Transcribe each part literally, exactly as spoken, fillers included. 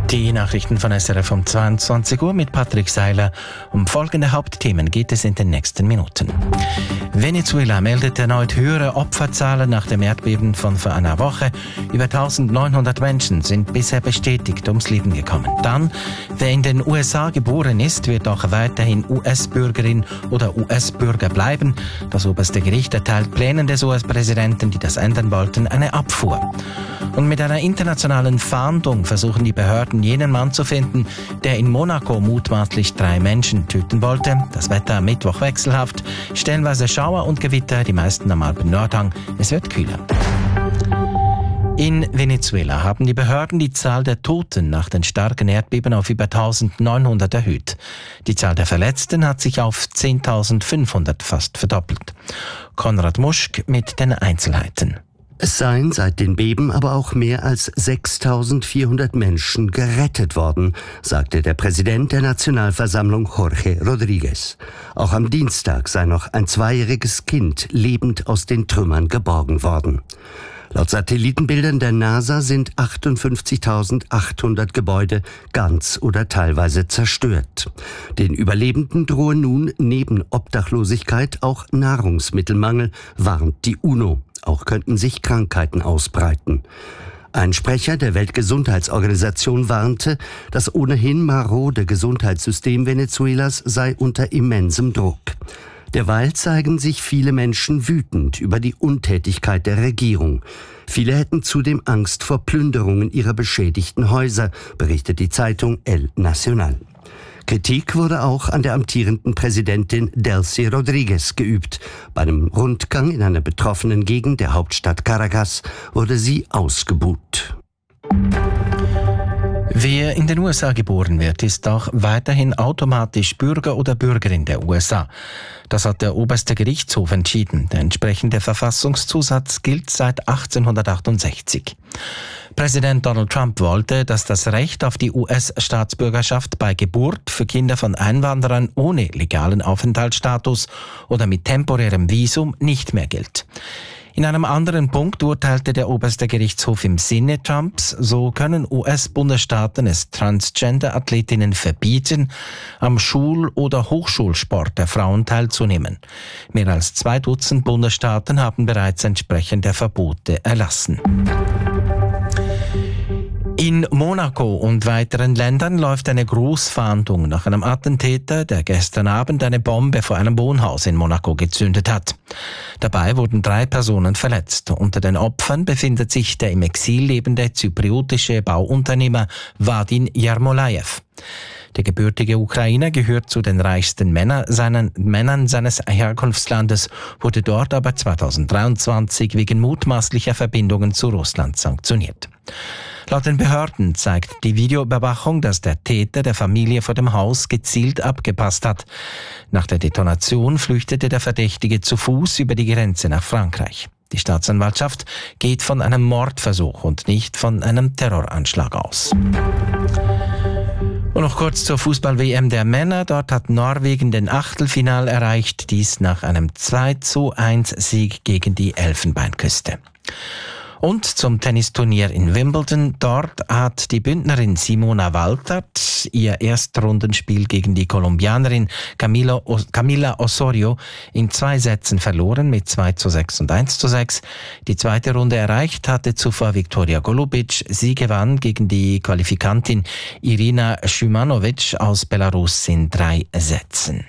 Die Nachrichten von S R F um zweiundzwanzig Uhr mit Patrick Seiler. Um folgende Hauptthemen geht es in den nächsten Minuten. Venezuela meldet erneut höhere Opferzahlen nach dem Erdbeben von vor einer Woche. Über eintausendneunhundert Menschen sind bisher bestätigt ums Leben gekommen. Dann, wer in den U S A geboren ist, wird auch weiterhin U S-Bürgerin oder U S-Bürger bleiben. Das oberste Gericht erteilt Plänen des U S-Präsidenten, die das ändern wollten, eine Abfuhr. Und mit einer internationalen Fahndung versuchen die Behörden, jenen Mann zu finden, der in Monaco mutmaßlich drei Menschen töten wollte. Das Wetter am Mittwoch wechselhaft, stellenweise Schauer und Gewitter, die meisten am Alpen-Nordhang. Es wird kühler. In Venezuela haben die Behörden die Zahl der Toten nach den starken Erdbeben auf über eintausendneunhundert erhöht. Die Zahl der Verletzten hat sich auf zehntausendfünfhundert fast verdoppelt. Konrad Muschk mit den Einzelheiten. Es seien seit den Beben aber auch mehr als sechstausendvierhundert Menschen gerettet worden, sagte der Präsident der Nationalversammlung Jorge Rodríguez. Auch am Dienstag sei noch ein zweijähriges Kind lebend aus den Trümmern geborgen worden. Laut Satellitenbildern der NASA sind achtundfünfzigtausendachthundert Gebäude ganz oder teilweise zerstört. Den Überlebenden drohe nun neben Obdachlosigkeit auch Nahrungsmittelmangel, warnt die UNO. Auch könnten sich Krankheiten ausbreiten. Ein Sprecher der Weltgesundheitsorganisation warnte, das ohnehin marode Gesundheitssystem Venezuelas sei unter immensem Druck. Derweil zeigen sich viele Menschen wütend über die Untätigkeit der Regierung. Viele hätten zudem Angst vor Plünderungen ihrer beschädigten Häuser, berichtet die Zeitung El Nacional. Kritik wurde auch an der amtierenden Präsidentin Delcy Rodríguez geübt. Bei einem Rundgang in einer betroffenen Gegend der Hauptstadt Caracas wurde sie ausgebuht. Wer in den U S A geboren wird, ist auch weiterhin automatisch Bürger oder Bürgerin der U S A. Das hat der oberste Gerichtshof entschieden. Der entsprechende Verfassungszusatz gilt seit achtzehnhundertachtundsechzig. Präsident Donald Trump wollte, dass das Recht auf die U S-Staatsbürgerschaft bei Geburt für Kinder von Einwanderern ohne legalen Aufenthaltsstatus oder mit temporärem Visum nicht mehr gilt. In einem anderen Punkt urteilte der oberste Gerichtshof im Sinne Trumps, so können U S-Bundesstaaten es Transgender-Athletinnen verbieten, am Schul- oder Hochschulsport der Frauen teilzunehmen. Mehr als zwei Dutzend Bundesstaaten haben bereits entsprechende Verbote erlassen. In Monaco und weiteren Ländern läuft eine Großfahndung nach einem Attentäter, der gestern Abend eine Bombe vor einem Wohnhaus in Monaco gezündet hat. Dabei wurden drei Personen verletzt. Unter den Opfern befindet sich der im Exil lebende zypriotische Bauunternehmer Vadim Yarmolaev. Der gebürtige Ukrainer gehört zu den reichsten Männer seinen, Männern seines Herkunftslandes, wurde dort aber zweitausenddreiundzwanzig wegen mutmaßlicher Verbindungen zu Russland sanktioniert. Laut den Behörden zeigt die Videoüberwachung, dass der Täter der Familie vor dem Haus gezielt abgepasst hat. Nach der Detonation flüchtete der Verdächtige zu Fuß über die Grenze nach Frankreich. Die Staatsanwaltschaft geht von einem Mordversuch und nicht von einem Terroranschlag aus. Und noch kurz zur Fußball-W M der Männer. Dort hat Norwegen den Achtelfinal erreicht, dies nach einem zwei zu eins Sieg gegen die Elfenbeinküste. Und zum Tennisturnier in Wimbledon. Dort hat die Bündnerin Simona Waltert ihr Erstrundenspiel gegen die Kolumbianerin Camilo, Camila Osorio in zwei Sätzen verloren mit zwei zu sechs und eins zu sechs. Die zweite Runde erreicht hatte zuvor Viktoria Golubic. Sie gewann gegen die Qualifikantin Irina Šumanović aus Belarus in drei Sätzen.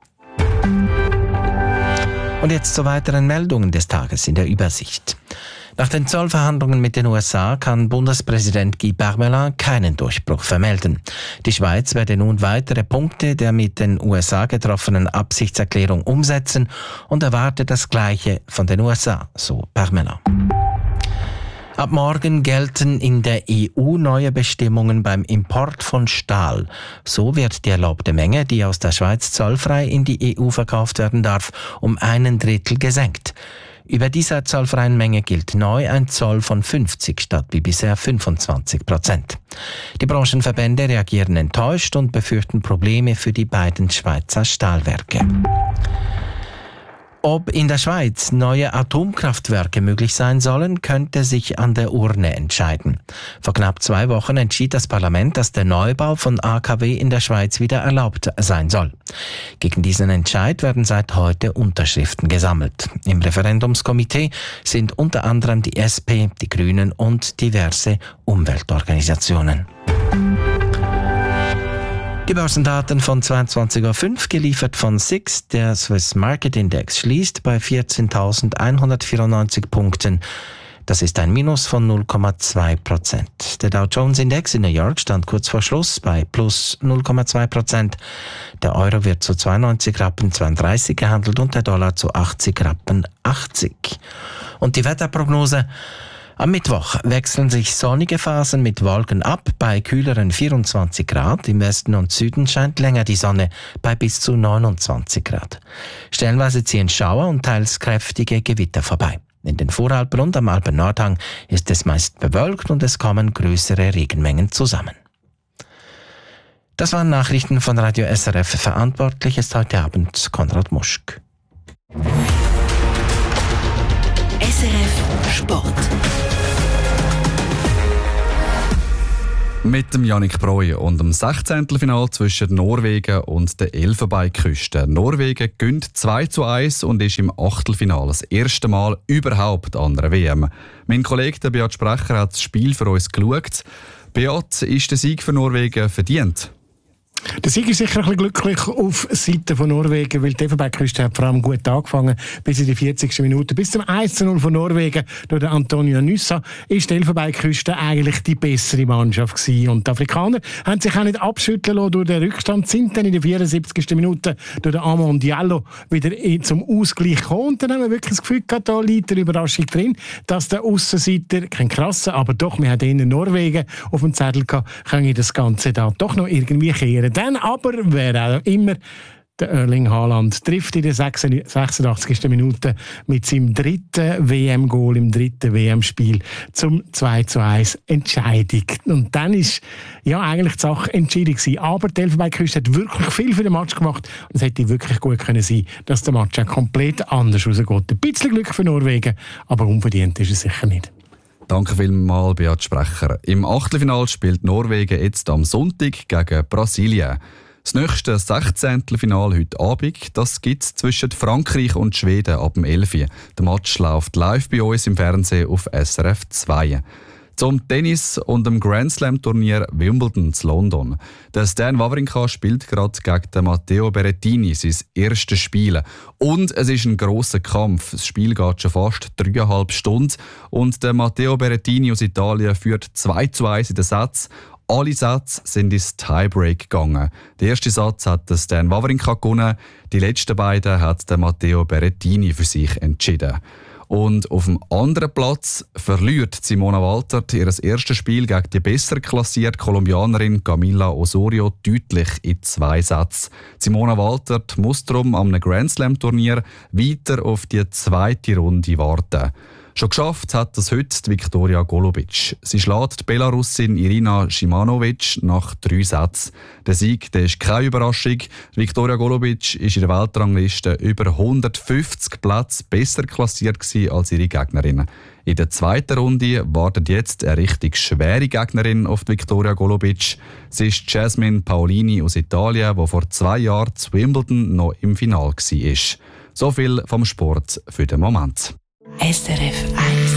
Und jetzt zu weiteren Meldungen des Tages in der Übersicht. Nach den Zollverhandlungen mit den U S A kann Bundespräsident Guy Parmelin keinen Durchbruch vermelden. Die Schweiz werde nun weitere Punkte der mit den U S A getroffenen Absichtserklärung umsetzen und erwartet das Gleiche von den U S A, so Parmelin. Ab morgen gelten in der E U neue Bestimmungen beim Import von Stahl. So wird die erlaubte Menge, die aus der Schweiz zollfrei in die E U verkauft werden darf, um einen Drittel gesenkt. Über dieser zollfreien Menge gilt neu ein Zoll von fünfzig statt wie bisher fünfundzwanzig Prozent. Die Branchenverbände reagieren enttäuscht und befürchten Probleme für die beiden Schweizer Stahlwerke. Ob in der Schweiz neue Atomkraftwerke möglich sein sollen, könnte sich an der Urne entscheiden. Vor knapp zwei Wochen entschied das Parlament, dass der Neubau von A K W in der Schweiz wieder erlaubt sein soll. Gegen diesen Entscheid werden seit heute Unterschriften gesammelt. Im Referendumskomitee sind unter anderem die S P, die Grünen und diverse Umweltorganisationen. Die Börsendaten von zweiundzwanzig Uhr fünf geliefert von S I X. Der Swiss Market Index schließt bei vierzehntausendeinhundertvierundneunzig Punkten. Das ist ein Minus von null Komma zwei Prozent. Der Dow Jones Index in New York stand kurz vor Schluss bei plus null Komma zwei Prozent. Der Euro wird zu zweiundneunzig Rappen zweiunddreißig gehandelt und der Dollar zu achtzig Rappen achtzig. Und die Wetterprognose: Am Mittwoch wechseln sich sonnige Phasen mit Wolken ab bei kühleren vierundzwanzig Grad. Im Westen und Süden scheint länger die Sonne bei bis zu neunundzwanzig Grad. Stellenweise ziehen Schauer und teils kräftige Gewitter vorbei. In den Voralpen und am Alpen-Nordhang ist es meist bewölkt und es kommen größere Regenmengen zusammen. Das waren Nachrichten von Radio S R F. Verantwortlich ist heute Abend Konrad Muschk. S R F Sport. Mit dem Yannick Breu und dem Sechzehntelfinal zwischen Norwegen und der Elfenbeinküste. Norwegen gönnt zwei zu eins und ist im Achtelfinale das erste Mal überhaupt an der W M. Mein Kollege Beat Sprecher hat das Spiel für uns geschaut. Beat, ist der Sieg für Norwegen verdient? Der Sieg ist sicher ein bisschen glücklich auf Seite von Norwegen, weil die Elfenbeinküste hat vor allem gut angefangen, bis in die vierzigste Minute. Bis zum eins zu null von Norwegen durch den Antonio Nyssa ist die Elfenbeinküste eigentlich die bessere Mannschaft gewesen. Und die Afrikaner haben sich auch nicht abschütteln lassen durch den Rückstand, sind dann in der vierundsiebzigsten Minute durch den Amon Diallo wieder zum Ausgleich gekommen. Und dann haben wir wirklich das Gefühl gehabt, da liegt eine Überraschung drin, dass der Aussenseiter, kein krasser, aber doch, wir hatten in Norwegen auf dem Zettel gehabt, können das Ganze da doch noch irgendwie kehren. Dann aber, wer auch immer, der Erling Haaland trifft in der sechsundachtzigsten Minute mit seinem dritten W M-Goal im dritten W M-Spiel zum zwei zu eins Entscheidung. Und dann ist ja eigentlich die Sache entschieden gewesen. Aber die Elfenbeinküste hat wirklich viel für den Match gemacht und es hätte wirklich gut können sein, dass der Match auch komplett anders rausgeht. Ein bisschen Glück für Norwegen, aber unverdient ist es sicher nicht. Danke vielmals, Beat Sprecher. Im Achtelfinale spielt Norwegen jetzt am Sonntag gegen Brasilien. Das nächste Sechzehntelfinale heute Abend, das gibt es zwischen Frankreich und Schweden ab dem elf Uhr. Der Match läuft live bei uns im Fernsehen auf S R F zwei. Zum Tennis und dem Grand Slam Turnier Wimbledon in London. Der Stan Wawrinka spielt gerade gegen den Matteo Berrettini sein erstes Spiel. Und es ist ein grosser Kampf. Das Spiel geht schon fast dreieinhalb Stunden. Und der Matteo Berrettini aus Italien führt zwei zu eins in den Sätzen. Alle Sätze sind ins Tiebreak gegangen. Der erste Satz hat der Stan Wawrinka gewonnen. Die letzten beiden hat der Matteo Berrettini für sich entschieden. Und auf dem anderen Platz verliert Simona Waltert ihr erstes Spiel gegen die besser klassierte Kolumbianerin Camila Osorio deutlich in zwei Sätzen. Simona Waltert muss darum am Grand Slam Turnier weiter auf die zweite Runde warten. Schon geschafft hat das heute Viktoria Golubic. Sie schlägt die Belarusin Irina Shimanovic nach drei Sätzen. Der Sieg der ist keine Überraschung. Viktoria Golubic ist in der Weltrangliste über hundertfünfzig Plätze besser klassiert als ihre Gegnerin. In der zweiten Runde wartet jetzt eine richtig schwere Gegnerin auf Viktoria Golubic. Sie ist Jasmine Paolini aus Italien, die vor zwei Jahren zu Wimbledon noch im Finale war. So viel vom Sport für den Moment. S R F eins.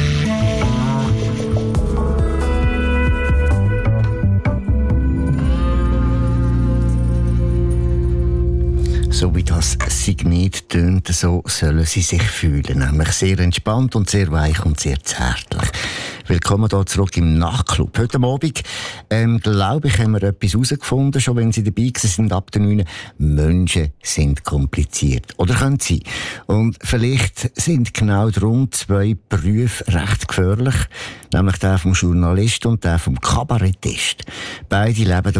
So wie das Signet tönt, so sollen sie sich fühlen. Nämlich sehr entspannt und sehr weich und sehr zärtlich. Willkommen hier zurück im Nachtclub. Heute Abend, ähm, glaube ich, haben wir etwas herausgefunden, schon wenn Sie dabei sind ab der neun. Menschen sind kompliziert. Oder können sie? Und vielleicht sind genau darum zwei Berufe recht gefährlich. Nämlich der vom Journalist und der vom Kabarettist. Beide leben davon,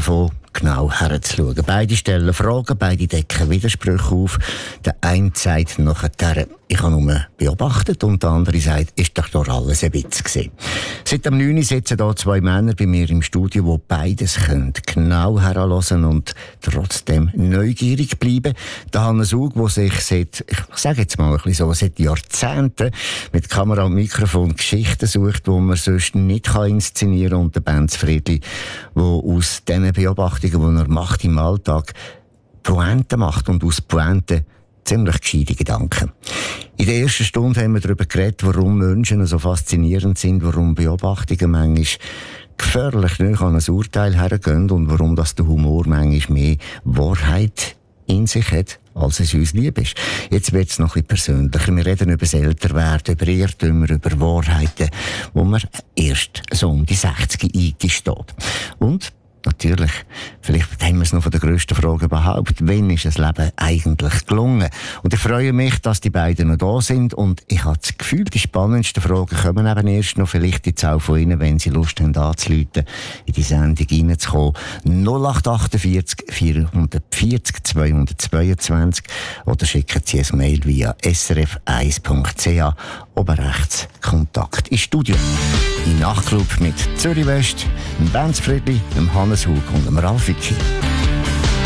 genau herzuschauen. Beide stellen Fragen, beide decken Widersprüche auf. Der eine sagt nachher, ich habe nur beobachtet, und der andere sagt, ist doch doch alles ein Witz gewesen. Seit dem neun Uhr sitzen hier zwei Männer bei mir im Studio, die beides können, genau heranhören und trotzdem neugierig bleiben. Der Hannes Hug, der sich seit, ich sage jetzt mal ein bisschen so, seit Jahrzehnten mit Kamera und Mikrofon Geschichten sucht, die man sonst nicht inszenieren kann, und der Benz Friedli, der aus diesen Beobachtungen, die er macht im Alltag, Pointen macht und aus Pointen ziemlich gescheite Gedanken. In der ersten Stunde haben wir darüber geredet, warum Menschen so faszinierend sind, warum Beobachtungen manchmal gefährlich nicht an ein Urteil hergehen und warum das der Humor manchmal mehr Wahrheit in sich hat, als es uns lieb ist. Jetzt wird es noch ein bisschen persönlicher. Wir reden über das Älterwerden, über Irrtümer, über Wahrheiten, wo man erst so um die sechzig eingesteht. Und natürlich, vielleicht haben wir es noch von der grössten Frage überhaupt. Wann ist das Leben eigentlich gelungen? Und ich freue mich, dass die beiden noch da sind. Und ich habe das Gefühl, die spannendsten Fragen kommen eben erst noch. Vielleicht jetzt auch von Ihnen, wenn Sie Lust haben, anzurufen, in die Sendung reinzukommen. null acht achtundvierzig vierhundertvierzig zweihundertzweiundzwanzig oder schicken Sie ein Mail via s r f eins punkt c h. Oben rechts Kontakt ins Studio. Im Nachtclub mit Zürich West, dem Benz Friedli, dem Hannes Hug und dem Rafiki.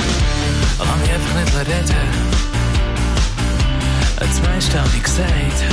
Lass mich einfach nicht reden. Das meiste habe ich gesagt.